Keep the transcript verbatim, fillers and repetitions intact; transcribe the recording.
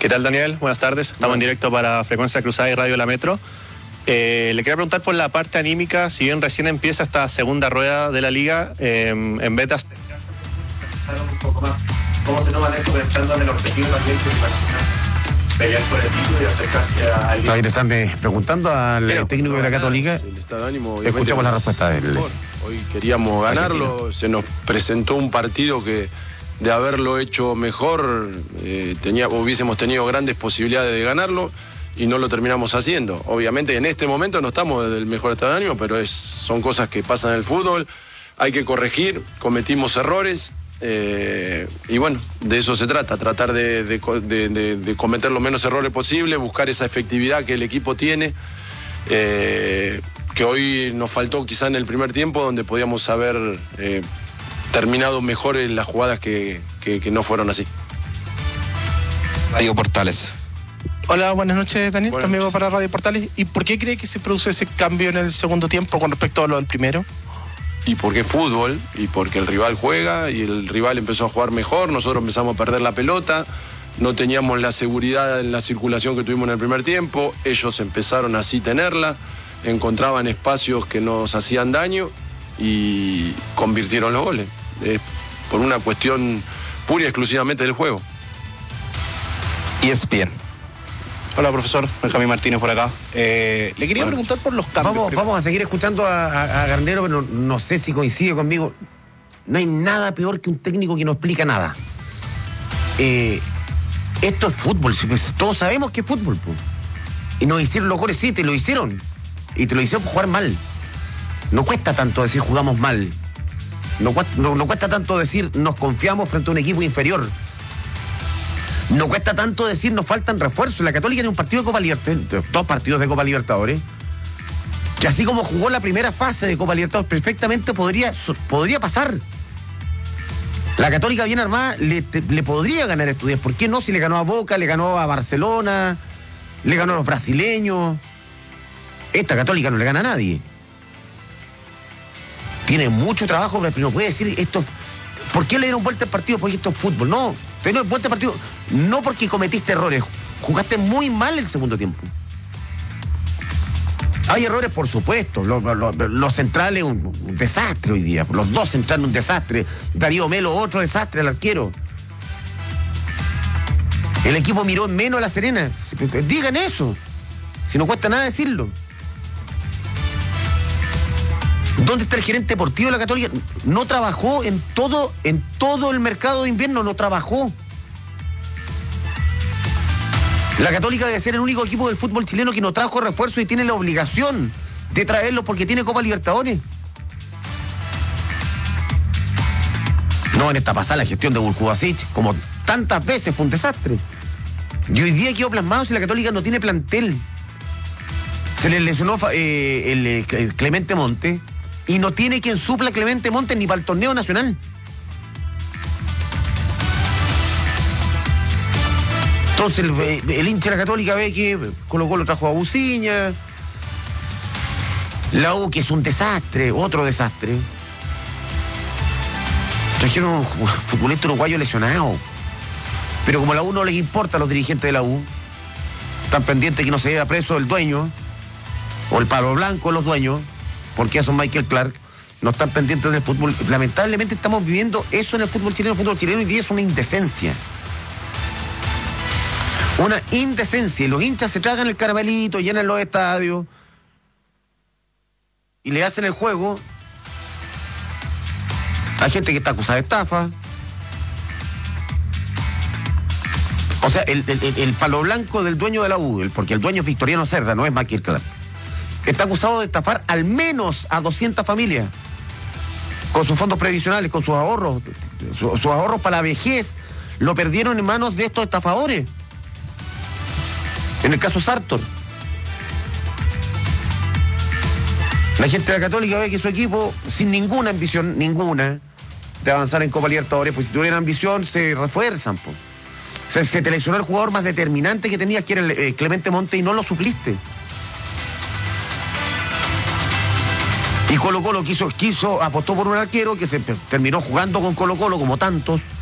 ¿Qué tal, Daniel? Buenas tardes. Estamos en directo para Frecuencia Cruzada y Radio La Metro. Eh, le quería preguntar por la parte anímica, si bien recién empieza esta segunda rueda de la liga, eh, en Betas, un poco más. ¿Cómo se toma esto pensando en el objetivo también que pelear por el título y acercarse al... Ahí le están eh, preguntando al Pero, técnico de la Católica. El estado de ánimo, escuchamos la respuesta de él. Hoy queríamos ganarlo, se nos presentó un partido que de haberlo hecho mejor eh, tenía, hubiésemos tenido grandes posibilidades de ganarlo y no lo terminamos haciendo. Obviamente en este momento no estamos del mejor estado de ánimo, pero es, son cosas que pasan en el fútbol, hay que corregir, cometimos errores. Eh, y bueno, de eso se trata, tratar de, de, de, de, de cometer los menos errores posible, buscar esa efectividad que el equipo tiene, eh, que hoy nos faltó quizá en el primer tiempo, donde podíamos haber eh, terminado mejor en las jugadas que, que, que no fueron así. Radio Portales. Hola, buenas noches, Daniel, Buenas amigo noches. para Radio Portales. ¿Y por qué cree que se produce ese cambio en el segundo tiempo con respecto a lo del primero? Y porque es fútbol, y porque el rival juega, y el rival empezó a jugar mejor, nosotros empezamos a perder la pelota, no teníamos la seguridad en la circulación que tuvimos en el primer tiempo, ellos empezaron así a tenerla, encontraban espacios que nos hacían daño y convirtieron los goles. Es por una cuestión pura y exclusivamente del juego. E S P N. Hola, profesor. Benjamín Martínez por acá. Eh, le quería Bueno, preguntar por los cambios. Vamos, vamos a seguir escuchando a, a, a Garnero, pero no, no sé si coincide conmigo. No hay nada peor que un técnico que no explica nada. Eh, esto es fútbol, si, pues, todos sabemos que es fútbol. Pues. Y nos hicieron los goles, sí, te lo hicieron. Y te lo hicieron por jugar mal. No cuesta tanto decir jugamos mal. No, no, no cuesta tanto decir nos confiamos frente a un equipo inferior. No cuesta tanto decir nos faltan refuerzos. La Católica tiene un partido de Copa Libertadores, dos partidos de Copa Libertadores, que así como jugó la primera fase de Copa Libertadores, perfectamente podría, podría pasar. La Católica bien armada le, te, le podría ganar a Estudiantes. ¿Por qué no? Si le ganó a Boca, le ganó a Barcelona, le ganó a los brasileños. Esta Católica no le gana a nadie. Tiene mucho trabajo, pero no puede decir esto. ¿Por qué le dieron vuelta al partido? Porque esto es fútbol. No, te dieron vuelta al partido no porque cometiste errores. Jugaste muy mal el segundo tiempo. Hay errores, por supuesto. Los, los, los centrales, un, un desastre hoy día. Los dos centrales, un desastre. Darío Melo, otro desastre, el arquero. El equipo miró en menos a La Serena. Digan eso. Si no cuesta nada decirlo. ¿Dónde está el gerente deportivo de la Católica? No trabajó en todo, en todo el mercado de invierno, no trabajó. La Católica debe ser el único equipo del fútbol chileno que no trajo refuerzo y tiene la obligación de traerlo porque tiene Copa Libertadores. No, en esta pasada la gestión de Burkubasic, como tantas veces, fue un desastre. Y hoy día quedó plasmado si la Católica no tiene plantel. Se le lesionó eh, el, el Clemente Monte y no tiene quien supla a Clemente Monte ni para el torneo nacional. Entonces el, el hincha de la Católica ve que Colo Colo trajo a Buciña, la U, que es un desastre, otro desastre. Trajeron un futbolista uruguayo lesionado. Pero como a la U no les importa a los dirigentes de la U, están pendientes que no se lleve preso el dueño, o el palo blanco de los dueños, porque eso es Michael Clark, no están pendientes del fútbol. Lamentablemente estamos viviendo eso en el fútbol chileno. El fútbol chileno hoy día es una indecencia. Una indecencia. Y los hinchas se tragan el caramelito, llenan los estadios y le hacen el juego. Hay gente que está acusada de estafa. O sea, el, el, el palo blanco del dueño de la U, porque el dueño es Victoriano Cerda, no es Michael Clark, está acusado de estafar al menos a doscientas familias con sus fondos previsionales, con sus ahorros. Su, sus ahorros para la vejez lo perdieron en manos de estos estafadores. En el caso Sartor. La gente de la Católica ve que su equipo, sin ninguna ambición, ninguna, de avanzar en Copa Libertadores, pues si tuvieran ambición, se refuerzan, po. Se, se te lesionó el jugador más determinante que tenías, que era el, eh, Clemente Monte, y no lo supliste. Y Colo Colo quiso, quiso, apostó por un arquero que se terminó jugando con Colo Colo, como tantos,